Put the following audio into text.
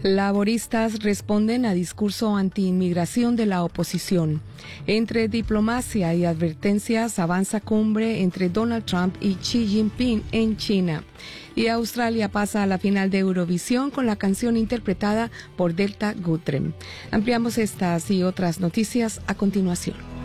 Laboristas responden a discurso anti-inmigración de la oposición. Entre diplomacia y advertencias avanza cumbre entre Donald Trump y Xi Jinping en China. Y Australia pasa a la final de Eurovisión con la canción interpretada por Delta Goodrem. Ampliamos estas y otras noticias a continuación.